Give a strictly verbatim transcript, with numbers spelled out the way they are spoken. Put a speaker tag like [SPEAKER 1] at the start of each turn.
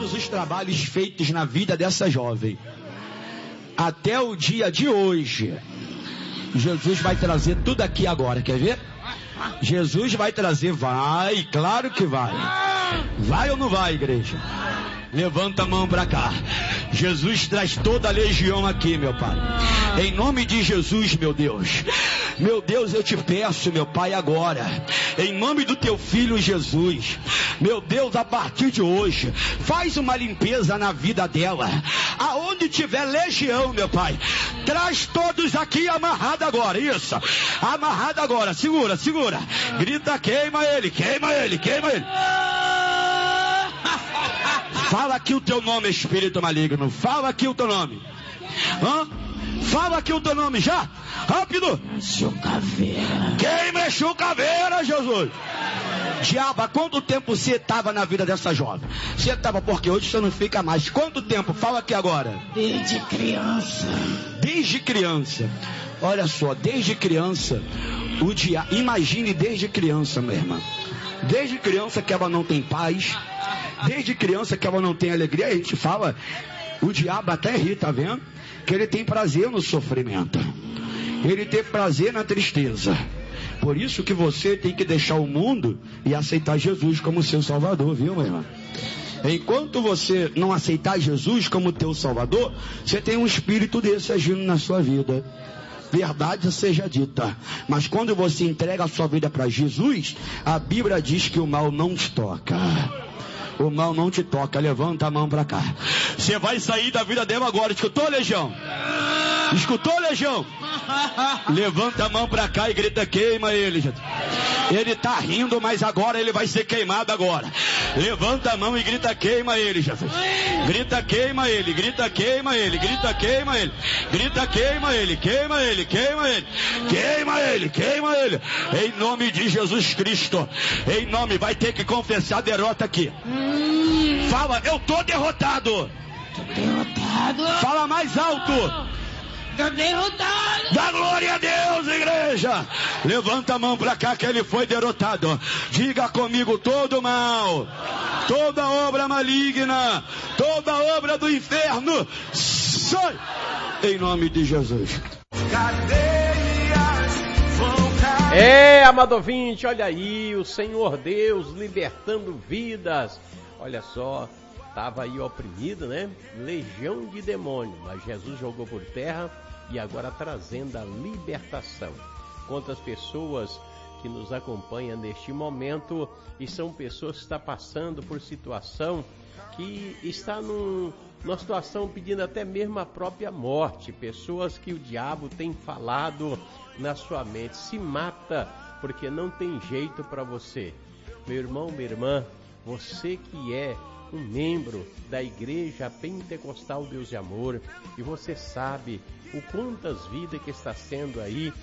[SPEAKER 1] todos os trabalhos feitos na vida dessa jovem, até o dia de hoje, Jesus vai trazer tudo aqui agora, quer ver? Jesus vai trazer, vai, claro que vai. Vai ou não vai, igreja? Levanta a mão para cá. Jesus traz toda a legião aqui, meu Pai. Em nome de Jesus, meu Deus. Meu Deus, eu te peço, meu Pai, agora, em nome do teu filho Jesus, meu Deus, a partir de hoje, faz uma limpeza na vida dela. Aonde tiver legião, meu Pai, traz todos aqui amarrado agora. Isso, amarrado agora. Segura, segura. Grita, queima ele, queima ele, queima ele. Fala aqui o teu nome, espírito maligno. Fala aqui o teu nome. Hã? Fala aqui o teu nome já. Rápido.
[SPEAKER 2] Chucaveira.
[SPEAKER 1] Quem é Chucaveira, Jesus? Diabo, há quanto tempo você estava na vida dessa jovem? Você estava, porque hoje você não fica mais. Quanto tempo? Fala aqui agora.
[SPEAKER 2] Desde criança.
[SPEAKER 1] Desde criança. Olha só, desde criança. O dia... Imagine desde criança, minha irmã. Desde criança que ela não tem paz. Desde criança que ela não tem alegria. A gente fala, o diabo até ri, tá vendo? Que ele tem prazer no sofrimento. Ele tem prazer na tristeza. Por isso que você tem que deixar o mundo e aceitar Jesus como seu Salvador, viu, meu irmão? Enquanto você não aceitar Jesus como teu Salvador, você tem um espírito desse agindo na sua vida. Verdade seja dita. Mas quando você entrega a sua vida para Jesus, a Bíblia diz que o mal não te toca. O mal não te toca. Levanta a mão para cá. Você vai sair da vida dela agora. Escutou, legião? Escutou, legião? Levanta a mão para cá e grita, queima ele. Ele está rindo, mas agora ele vai ser queimado agora. Levanta a mão e grita, queima ele, Jesus. Grita, queima ele, grita, queima ele, grita, queima ele, grita, queima ele, queima ele, queima ele, queima ele, queima ele. Em nome de Jesus Cristo. Em nome, vai ter que confessar a derrota aqui. Fala, eu tô derrotado.
[SPEAKER 2] Tô derrotado.
[SPEAKER 1] Fala mais alto.
[SPEAKER 2] Tô derrotado.
[SPEAKER 1] Dá glória a Deus, igreja. Levanta a mão para cá que ele foi derrotado. Diga comigo, todo mal, toda obra maligna, toda obra do inferno, sai em nome de Jesus.
[SPEAKER 3] É, amado ouvinte, olha aí, o Senhor Deus libertando vidas. Olha só, estava aí oprimido, né? Legião de demônio, mas Jesus jogou por terra e agora trazendo a libertação. Quantas pessoas que nos acompanham neste momento e são pessoas que estão passando por situação que está num, numa situação pedindo até mesmo a própria morte. Pessoas que o diabo tem falado na sua mente, se mata porque não tem jeito para você. Meu irmão, minha irmã, você que é um membro da Igreja Pentecostal Deus de Amor, e você sabe o quantas vidas que está sendo aí